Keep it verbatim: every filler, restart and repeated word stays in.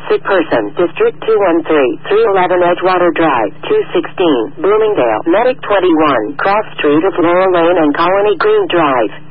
Sick person. District two one three, three eleven Edgewater Drive, two sixteen, Bloomingdale. Medic twenty-one, cross street of Laurel Lane and Colony Green Drive.